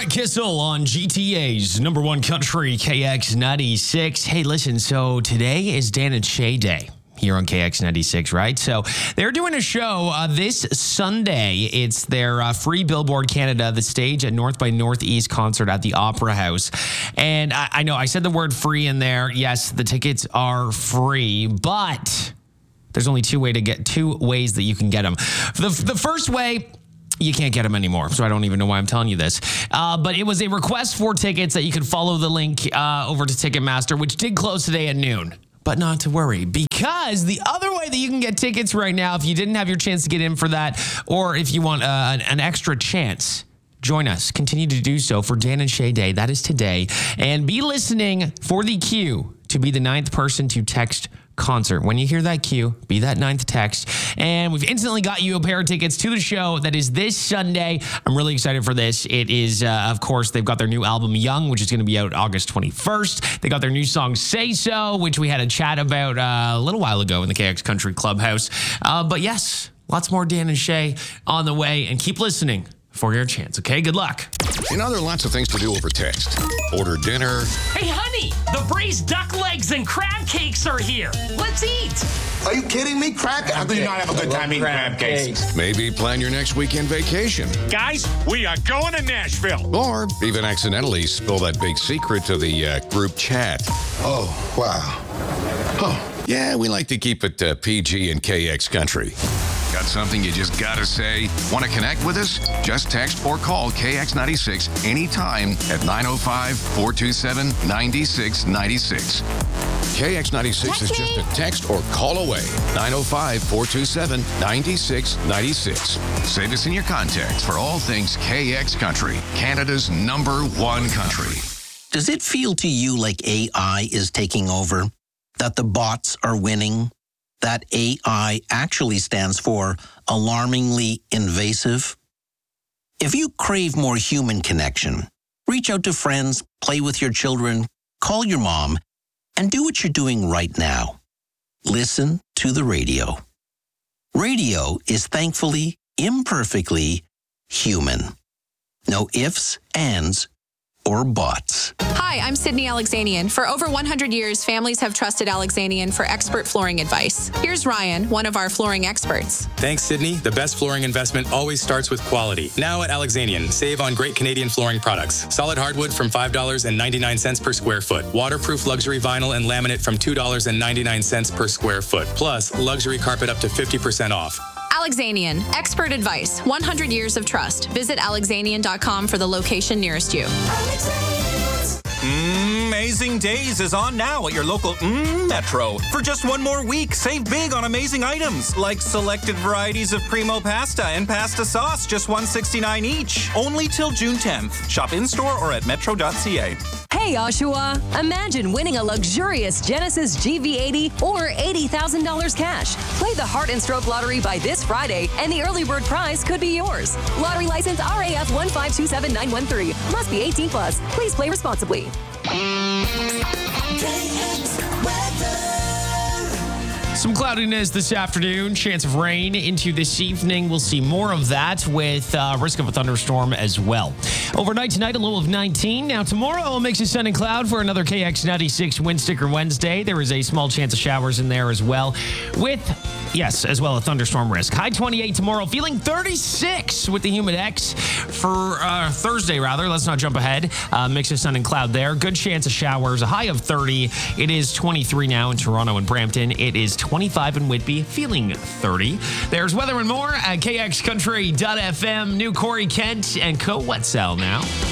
Brett Kissel on GTA's number one country, KX96. Hey, listen, so today is Dan and Shay Day here on KX96, right? So they're doing a show this Sunday. It's their free Billboard Canada, the stage at North by Northeast concert at the Opera House. And I know I said the word free in there. Yes, the tickets are free, but there's only two ways that you can get them. The first way, you can't get them anymore, so I don't even know why I'm telling you this. But it was a request for tickets that you could follow the link over to Ticketmaster, which did close today at noon. But not to worry, because the other way that you can get tickets right now, if you didn't have your chance to get in for that, or if you want an extra chance, join us. Continue to do so for Dan and Shay Day. That is today. And be listening for the queue to be the 9th person to text concert. When you hear that cue, be that 9th text. And we've instantly got you a pair of tickets to the show that is this Sunday. I'm really excited for this. It is, of course, they've got their new album, Young, which is going to be out August 21st. They got their new song, Say So, which we had a chat about a little while ago in the KX Country Clubhouse. But yes, lots more Dan and Shay on the way. And keep listening for your chance, okay? Good luck. You know, there are lots of things to do over text. Order dinner. Hey, honey, the braised duck legs and crab cakes are here. Let's eat. Are you kidding me? Crab cakes? How do you not have a good time eating crab cakes? Maybe plan your next weekend vacation. Guys, we are going to Nashville. Or even accidentally spill that big secret to the group chat. Oh, wow. Oh. Yeah, we like to keep it PG and KX Country. Got something you just gotta say? Want to connect with us? Just text or call KX96 anytime at 905-427-9696. KX96 is just a text or call away. 905-427-9696. Save us in your contacts for all things KX Country, Canada's #1 country. Does it feel to you like AI is taking over? That the bots are winning? That AI actually stands for alarmingly invasive? If you crave more human connection, reach out to friends, play with your children, call your mom, and do what you're doing right now. Listen to the radio. Radio is thankfully, imperfectly human. No ifs, ands, or bots. Hi, I'm Sydney Alexanian. For over 100 years, families have trusted Alexanian for expert flooring advice. Here's Ryan, one of our flooring experts. Thanks, Sydney. The best flooring investment always starts with quality. Now at Alexanian, save on great Canadian flooring products. Solid hardwood from $5.99 per square foot. Waterproof luxury vinyl and laminate from $2.99 per square foot. Plus, luxury carpet up to 50% off. Alexanian, expert advice, 100 years of trust. Visit alexanian.com for the location nearest you. Amazing Days is on now at your local Metro. For just one more week, save big on amazing items like selected varieties of Primo pasta and pasta sauce, just $1.69 each. Only till June 10th. Shop in-store or at metro.ca. Hey, Oshawa, imagine winning a luxurious Genesis GV80 or $80,000 cash. Play the Heart and Stroke Lottery by this Friday, and the early bird prize could be yours. Lottery license RAF 1527913. Must be 18 plus. Please play responsibly. Some cloudiness this afternoon, chance of rain into this evening. We'll see more of that with risk of a thunderstorm as well. Overnight tonight, a low of 19. Now tomorrow, a mix of sun and cloud for another KX96 Wind Sticker Wednesday. There is a small chance of showers in there as well with, yes, as well a thunderstorm risk. High 28 tomorrow, feeling 36 with the Humidex for Thursday, rather. Let's not jump ahead. Mix of sun and cloud there. Good chance of showers, a high of 30. It is 23 now in Toronto and Brampton. It is 25 in Whitby, feeling 30. There's weather and more at KXCountry.fm. New Corey Kent and Co. Wetzel now.